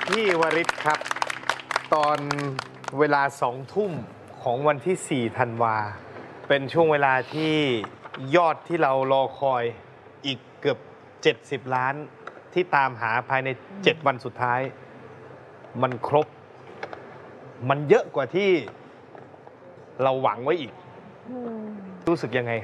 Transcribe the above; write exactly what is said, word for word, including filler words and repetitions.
พี่วริศครับ ตอนเวลาสองทุ่มของวันที่สี่ธันวาเป็นช่วงเวลาที่ยอดที่เรารอคอยอีกเกือบเจ็ดสิบล้านที่ตามหาภายในเจ็ดวันสุดท้าย มันครบ มันเยอะกว่าที่เราหวังไว้อีก รู้สึกยังไง